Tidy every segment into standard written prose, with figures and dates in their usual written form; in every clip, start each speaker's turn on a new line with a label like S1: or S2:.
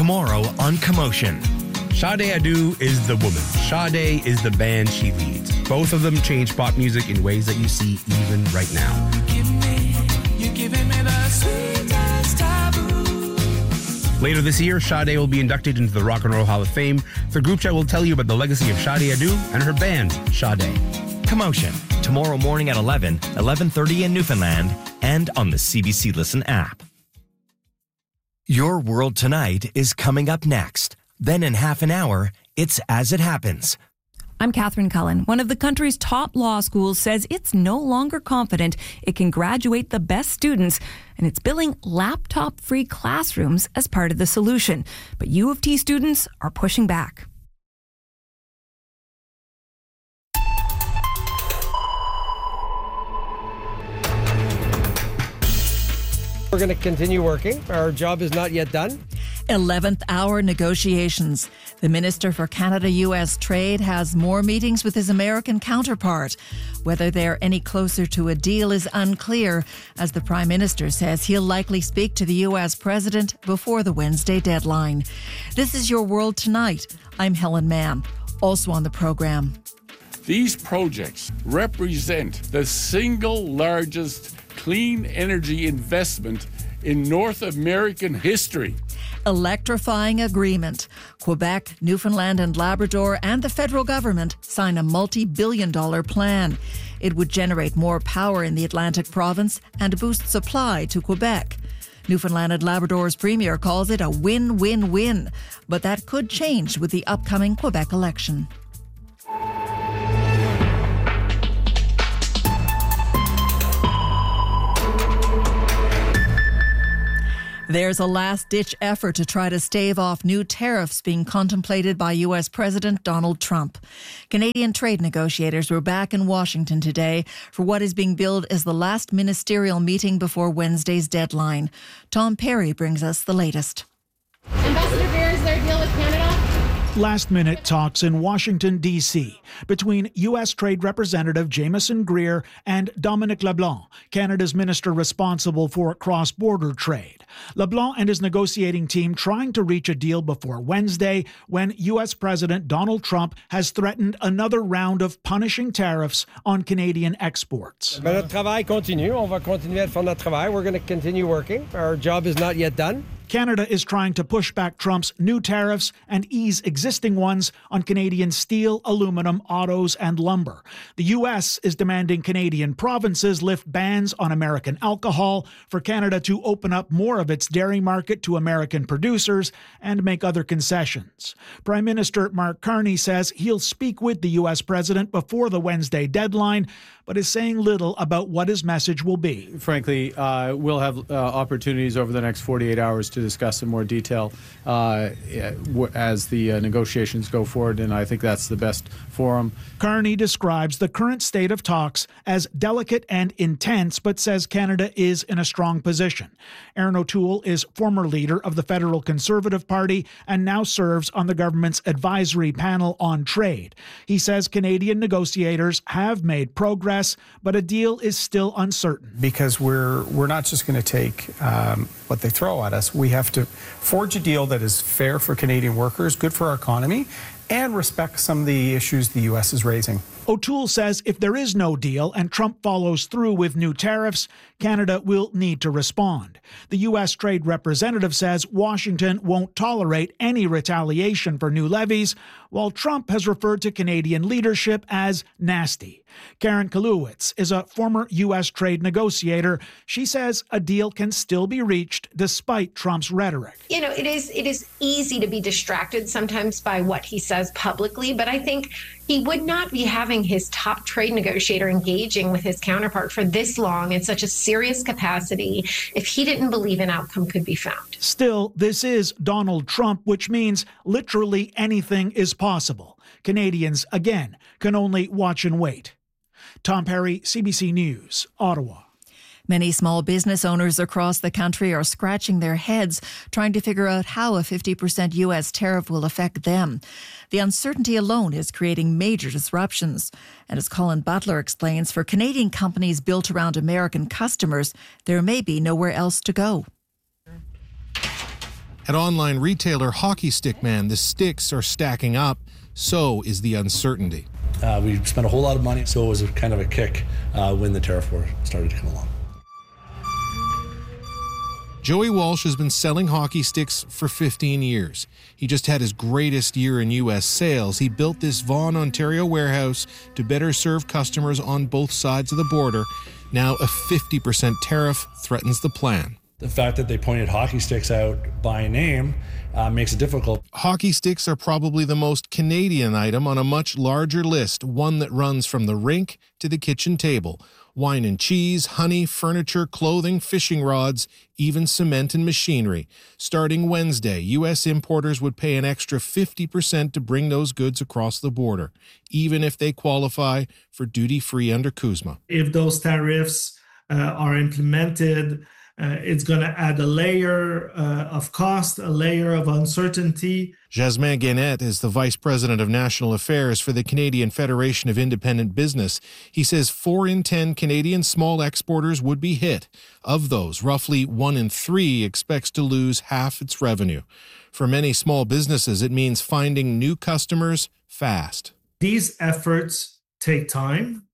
S1: tomorrow on Commotion.
S2: Sade Adu is the woman. Sade is the band she leads. Both of them change pop music in ways that you see even right now.
S3: You're giving me the sweetest taboo.
S2: Later this year, Sade will be inducted into the Rock and Roll Hall of Fame. The group chat will tell you about the legacy of Sade Adu and her band, Sade.
S1: Commotion, tomorrow morning at 11:30 in Newfoundland, and on the CBC Listen app. Your World Tonight is coming up next. Then in half an hour, it's As It Happens.
S4: I'm Catherine Cullen. One of the country's top law schools says it's no longer confident it can graduate the best students, and it's billing laptop-free classrooms as part of the solution. But U of T students are pushing back.
S5: We're going to continue working. Our job is not yet done.
S6: 11th hour negotiations. The Minister for Canada-US Trade has more meetings with his American counterpart. Whether they're any closer to a deal is unclear, as the Prime Minister says he'll likely speak to the US President before the Wednesday deadline. This is Your World Tonight. I'm Helen Mann. Also on the program.
S7: These projects represent the single largest clean energy investment in North American history.
S6: Electrifying agreement. Quebec, Newfoundland and Labrador and the federal government sign a multi-billion-dollar plan. It would generate more power in the Atlantic province and boost supply to Quebec. Newfoundland and Labrador's premier calls it a win-win-win, but that could change with the upcoming Quebec election. There's a last-ditch effort to try to stave off new tariffs being contemplated by U.S. President Donald Trump. Canadian trade negotiators were back in Washington today for what is being billed as the last ministerial meeting before Wednesday's deadline. Tom Perry brings us the latest.
S8: Ambassador Beer, is there a deal with Canada?
S9: Last-minute talks in Washington, D.C. between U.S. Trade Representative Jameson Greer and Dominic LeBlanc, Canada's minister responsible for cross-border trade. LeBlanc and his negotiating team trying to reach a deal before Wednesday when U.S. President Donald Trump has threatened another round of punishing tariffs on Canadian exports.
S5: Notre travail continue. On va continuer à faire notre travail. We're going to continue working. Our job is not yet done.
S9: Canada is trying to push back Trump's new tariffs and ease existing ones on Canadian steel, aluminum, autos, and lumber. The U.S. is demanding Canadian provinces lift bans on American alcohol, for Canada to open up more of its dairy market to American producers and make other concessions. Prime Minister Mark Carney says he'll speak with the U.S. president before the Wednesday deadline, but is saying little about what his message will be.
S10: Frankly, we'll have opportunities over the next 48 hours to discuss in more detail as the negotiations go forward, and I think that's the best forum.
S9: Carney describes the current state of talks as delicate and intense, but says Canada is in a strong position. Aaron O'Toole is former leader of the Federal Conservative Party and now serves on the government's advisory panel on trade. He says Canadian negotiators have made progress, but a deal is still uncertain.
S11: Because we're not just going to take what they throw at us. We have to forge a deal that is fair for Canadian workers, good for our economy, and respect some of the issues the U.S. is raising.
S9: O'Toole says if there is no deal and Trump follows through with new tariffs, Canada will need to respond. The U.S. Trade Representative says Washington won't tolerate any retaliation for new levies, while Trump has referred to Canadian leadership as nasty. Karen Kalowitz is a former U.S. trade negotiator. She says a deal can still be reached despite Trump's rhetoric.
S12: You know, it is easy to be distracted sometimes by what he says publicly, but I think he would not be having his top trade negotiator engaging with his counterpart for this long in such a serious capacity if he didn't believe an outcome could be found.
S9: Still, this is Donald Trump, which means literally anything is possible. Canadians, again, can only watch and wait. Tom Perry, CBC News, Ottawa.
S6: Many small business owners across the country are scratching their heads trying to figure out how a 50% U.S. tariff will affect them. The uncertainty alone is creating major disruptions. And as Colin Butler explains, for Canadian companies built around American customers, there may be nowhere else to go.
S13: At online retailer Hockey Stick Man, the sticks are stacking up. So is the uncertainty.
S14: We spent a whole lot of money, so it was kind of a kick when the tariff war started to come along.
S13: Joey Walsh has been selling hockey sticks for 15 years. He just had his greatest year in U.S. sales. He built this Vaughan, Ontario warehouse to better serve customers on both sides of the border. Now a 50% tariff threatens the plan.
S14: The fact that they pointed hockey sticks out by name makes it difficult.
S13: Hockey sticks are probably the most Canadian item on a much larger list, one that runs from the rink to the kitchen table. Wine and cheese, honey, furniture, clothing, fishing rods, even cement and machinery. Starting Wednesday, U.S. importers would pay an extra 50% to bring those goods across the border, even if they qualify for duty-free under CUSMA.
S15: If those tariffs are implemented, it's going to add a layer of cost, a layer of uncertainty.
S13: Jasmin Guénette is the Vice President of National Affairs for the Canadian Federation of Independent Business. He says 4 in 10 Canadian small exporters would be hit. Of those, roughly 1 in 3 expects to lose half its revenue. For many small businesses, it means finding new customers fast.
S15: These efforts take time.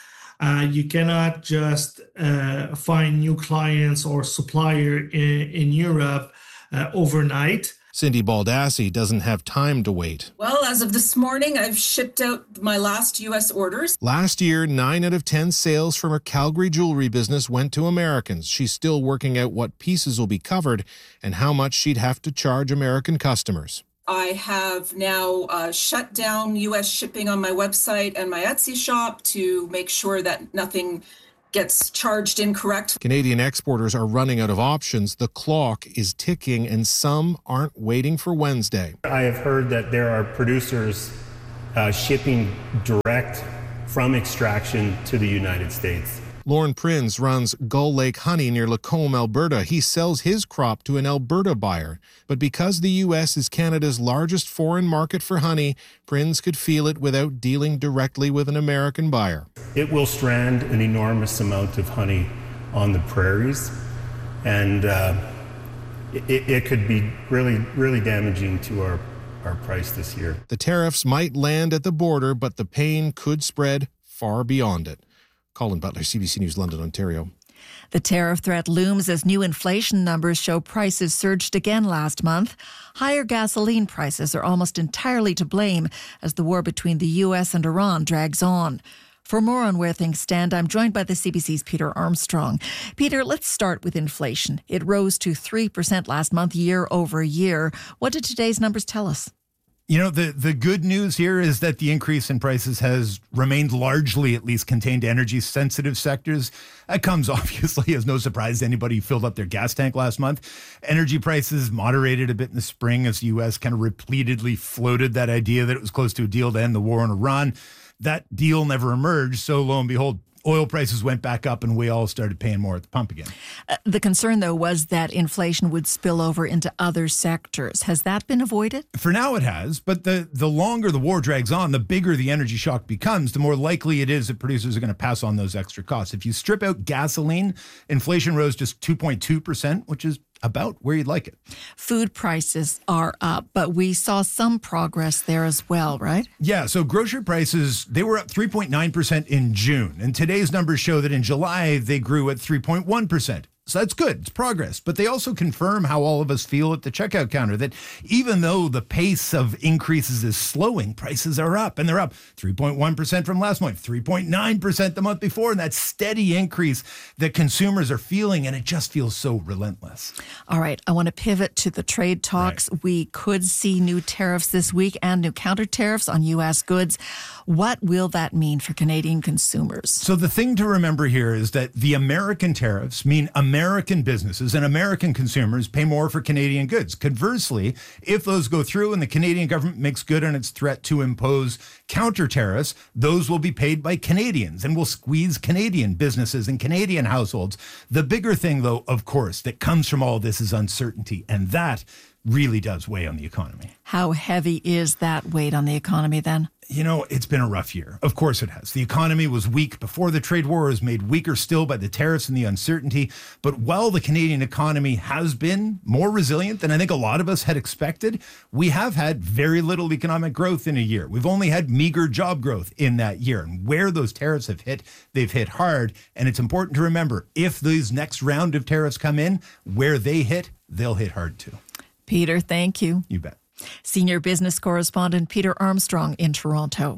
S15: You cannot just find new clients or supplier in Europe overnight.
S13: Cindy Baldassi doesn't have time to wait.
S16: Well, as of this morning, I've shipped out my last U.S. orders.
S13: Last year, 9 out of 10 sales from her Calgary jewelry business went to Americans. She's still working out what pieces will be covered and how much she'd have to charge American customers.
S16: I have now shut down U.S. shipping on my website and my Etsy shop to make sure that nothing gets charged incorrect.
S13: Canadian exporters are running out of options. The clock is ticking, and some aren't waiting for Wednesday.
S17: I have heard that there are producers shipping direct from extraction to the United States.
S13: Lorne Prinz runs Gull Lake Honey near Lacombe, Alberta. He sells his crop to an Alberta buyer. But because the U.S. is Canada's largest foreign market for honey, Prinz could feel it without dealing directly with an American buyer.
S17: It will strand an enormous amount of honey on the prairies, and it could be really, really damaging to our price this year.
S13: The tariffs might land at the border, but the pain could spread far beyond it. Colin Butler, CBC News, London, Ontario.
S6: The tariff threat looms as new inflation numbers show prices surged again last month. Higher gasoline prices are almost entirely to blame as the war between the U.S. and Iran drags on. For more on where things stand, I'm joined by the CBC's Peter Armstrong. Peter, let's start with inflation. It rose to 3% last month, year over year. What did today's numbers tell us?
S18: You know, the good news here is that the increase in prices has remained largely, at least, contained to energy-sensitive sectors. That comes obviously as no surprise to anybody who filled up their gas tank last month. Energy prices moderated a bit in the spring as the U.S. kind of repeatedly floated that idea that it was close to a deal to end the war in Iran. That deal never emerged, so lo and behold, oil prices went back up and we all started paying more at the pump again.
S6: The concern, though, was that inflation would spill over into other sectors. Has that been avoided?
S18: For now it has, but the longer the war drags on, the bigger the energy shock becomes, the more likely it is that producers are going to pass on those extra costs. If you strip out gasoline, inflation rose just 2.2%, which is about where you'd like it.
S6: Food prices are up, but we saw some progress there as well, right?
S18: Yeah, so grocery prices, they were up 3.9% in June. And today's numbers show that in July, they grew at 3.1%. So that's good. It's progress. But they also confirm how all of us feel at the checkout counter, that even though the pace of increases is slowing, prices are up. And they're up 3.1% from last month, 3.9% the month before. And that steady increase that consumers are feeling, and it just feels so relentless.
S6: All right. I want to pivot to the trade talks. Right. We could see new tariffs this week and new counter tariffs on U.S. goods. What will that mean for Canadian consumers?
S18: So the thing to remember here is that the American tariffs mean American businesses and American consumers pay more for Canadian goods. Conversely, if those go through and the Canadian government makes good on its threat to impose counter tariffs, those will be paid by Canadians and will squeeze Canadian businesses and Canadian households. The bigger thing, though, of course, that comes from all this is uncertainty, and that really does weigh on the economy.
S6: How heavy is that weight on the economy then?
S18: You know, it's been a rough year. Of course it has. The economy was weak before the trade war, is made weaker still by the tariffs and the uncertainty. But while the Canadian economy has been more resilient than I think a lot of us had expected, we have had very little economic growth in a year. We've only had meager job growth in that year. And where those tariffs have hit, they've hit hard. And it's important to remember, if these next round of tariffs come in, where they hit, they'll hit hard too.
S6: Peter, thank you.
S18: You bet.
S6: Senior business correspondent Peter Armstrong in Toronto.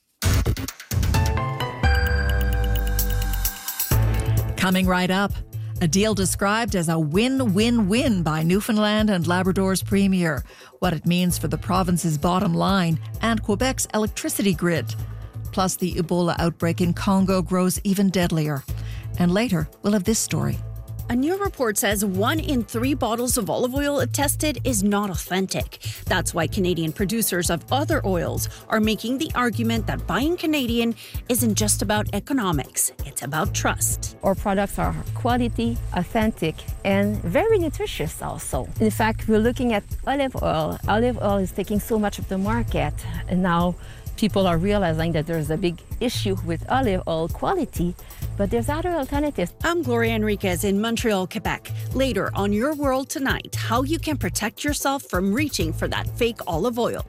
S6: Coming right up, a deal described as a win-win-win by Newfoundland and Labrador's premier, what it means for the province's bottom line and Quebec's electricity grid. Plus, the Ebola outbreak in Congo grows even deadlier. And later, we'll have this story.
S19: A new report says 1 in 3 bottles of olive oil tested is not authentic. That's why Canadian producers of other oils are making the argument that buying Canadian isn't just about economics, it's about trust.
S20: Our products are quality, authentic, and very nutritious also. In fact, we're looking at olive oil. Olive oil is taking so much of the market, and now people are realizing that there's a big issue with olive oil quality, but there's other alternatives.
S19: I'm Gloria Enriquez in Montreal, Quebec. Later on Your World Tonight, how you can protect yourself from reaching for that fake olive oil.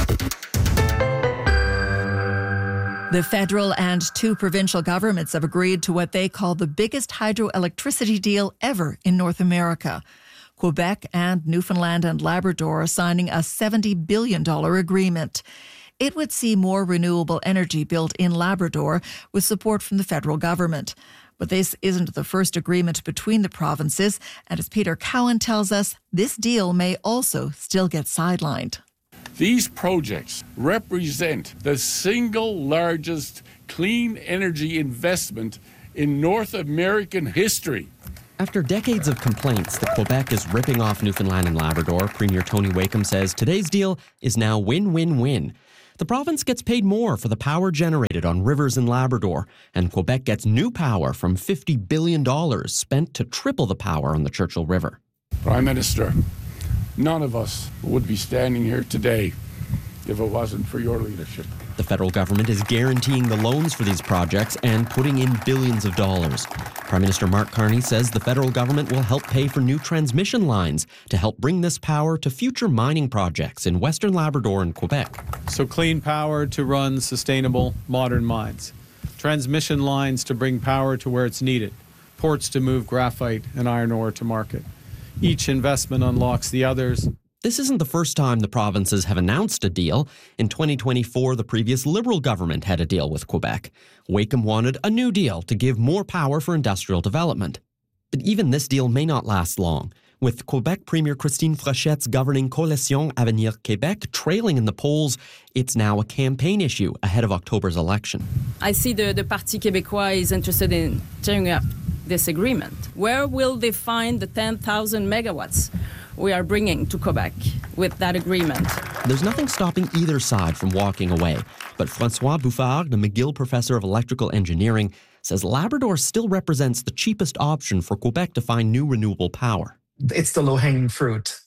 S6: The federal and 2 provincial governments have agreed to what they call the biggest hydroelectricity deal ever in North America. Quebec and Newfoundland and Labrador are signing a $70 billion agreement. It would see more renewable energy built in Labrador with support from the federal government. But this isn't the first agreement between the provinces, and as Peter Cowan tells us, this deal may also still get sidelined.
S7: These projects represent the single largest clean energy investment in North American history.
S21: After decades of complaints that Quebec is ripping off Newfoundland and Labrador, Premier Tony Wakeham says today's deal is now win-win-win. The province gets paid more for the power generated on rivers in Labrador, and Quebec gets new power from $50 billion spent to triple the power on the Churchill River.
S7: Prime Minister, none of us would be standing here today if it wasn't for your leadership.
S21: The federal government is guaranteeing the loans for these projects and putting in billions of dollars. Prime Minister Mark Carney says the federal government will help pay for new transmission lines to help bring this power to future mining projects in Western Labrador and Quebec.
S10: So clean power to run sustainable, modern mines. Transmission lines to bring power to where it's needed. Ports to move graphite and iron ore to market. Each investment unlocks the others.
S21: This isn't the first time the provinces have announced a deal. In 2024, the previous Liberal government had a deal with Quebec. Wakeham wanted a new deal to give more power for industrial development. But even this deal may not last long. With Quebec Premier Christine Frochette's governing Coalition Avenir Québec trailing in the polls, it's now a campaign issue ahead of October's election.
S22: I see the Parti Québécois is interested in tearing up this agreement. Where will they find the 10,000 megawatts we are bringing to Quebec with that agreement?
S21: There's nothing stopping either side from walking away. But François Bouffard, the McGill Professor of Electrical Engineering, says Labrador still represents the cheapest option for Quebec to find new renewable power.
S23: It's the low-hanging fruit.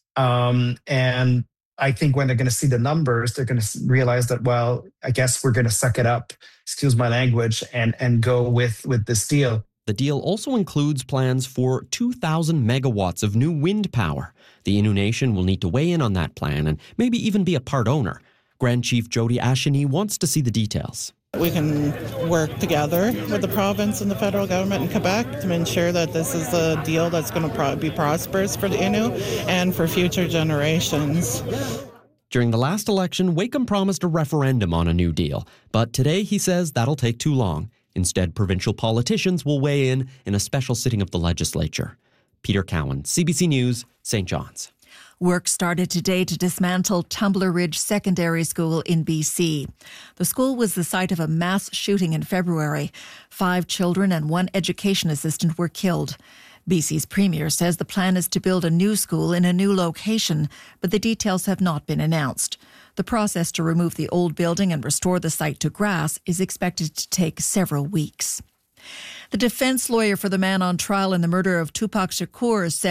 S23: And I think when they're going to see the numbers, they're going to realize that, well, I guess we're going to suck it up, excuse my language, and go with this deal.
S21: The deal also includes plans for 2,000 megawatts of new wind power. The Innu Nation will need to weigh in on that plan and maybe even be a part owner. Grand Chief Jody Asheny wants to see the details.
S24: We can work together with the province and the federal government in Quebec to ensure that this is a deal that's going to be prosperous for the Innu and for future generations.
S21: During the last election, Wakeham promised a referendum on a new deal. But today he says that'll take too long. Instead, provincial politicians will weigh in a special sitting of the legislature. Peter Cowan, CBC News, St. John's.
S6: Work started today to dismantle Tumbler Ridge Secondary School in BC. The school was the site of a mass shooting in February. 5 children and 1 education assistant were killed. BC's premier says the plan is to build a new school in a new location, but the details have not been announced. The process to remove the old building and restore the site to grass is expected to take several weeks. The defense lawyer for the man on trial in the murder of Tupac Shakur says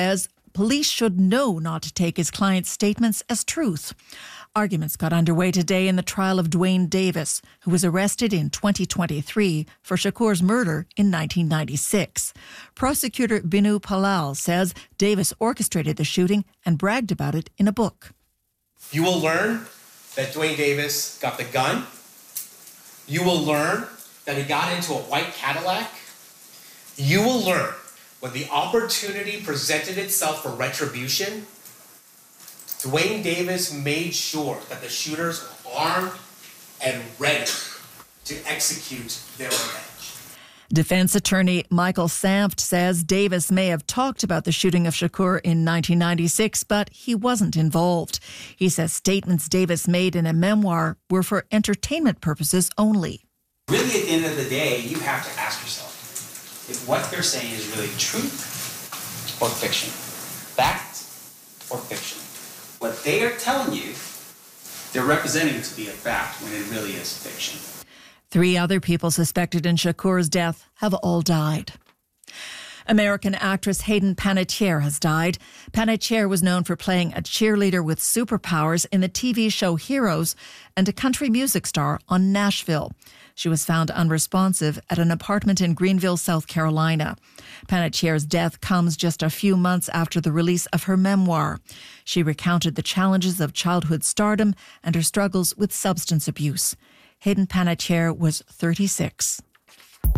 S6: police should know not to take his client's statements as truth. Arguments got underway today in the trial of Dwayne Davis, who was arrested in 2023 for Shakur's murder in 1996. Prosecutor Binu Palal says Davis orchestrated the shooting and bragged about it in a book.
S1: You will learn that Dwayne Davis got the gun. You will learn that he got into a white Cadillac. You will learn when the opportunity presented itself for retribution, Dwayne Davis made sure that the shooters were armed and ready to execute their revenge.
S6: Defense attorney Michael Sanft says Davis may have talked about the shooting of Shakur in 1996, but he wasn't involved. He says statements Davis made in a memoir were for entertainment purposes only.
S2: Really, at the end of the day, you have to ask yourself if what they're saying is really truth or fiction, fact or fiction. What they are telling you, they're representing to be a fact when it really is fiction.
S6: 3 other people suspected in Shakur's death have all died. American actress Hayden Panettiere has died. Panettiere was known for playing a cheerleader with superpowers in the TV show Heroes and a country music star on Nashville. She was found unresponsive at an apartment in Greenville, South Carolina. Panettiere's death comes just a few months after the release of her memoir. She recounted the challenges of childhood stardom and her struggles with substance abuse. Hayden Panettiere was 36.